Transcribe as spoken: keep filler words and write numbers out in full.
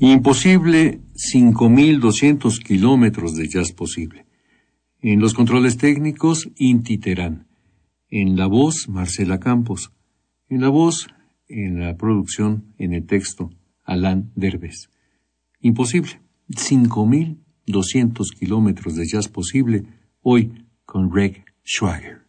Imposible, cinco mil doscientos kilómetros de jazz posible. En los controles técnicos, Inti Terán. En la voz, Marcela Campos. En la voz, en la producción, en el texto, Alan Derbez. Imposible, cinco mil doscientos kilómetros de jazz posible, hoy con Reg Schwager.